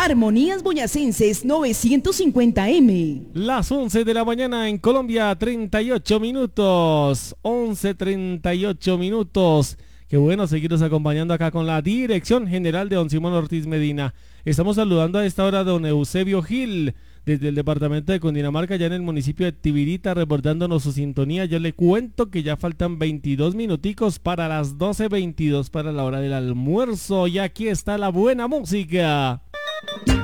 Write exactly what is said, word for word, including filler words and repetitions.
Armonías Boyacenses novecientos cincuenta eme. Las once de la mañana en Colombia, treinta y ocho minutos. once treinta y ocho minutos. Qué bueno seguirnos acompañando acá con la dirección general de don Simón Ortiz Medina. Estamos saludando a esta hora a don Eusebio Gil, desde el departamento de Cundinamarca, ya en el municipio de Tibirita, reportándonos su sintonía. Yo le cuento que ya faltan veintidós minuticos para las doce veintidós para la hora del almuerzo. Y aquí está la buena música.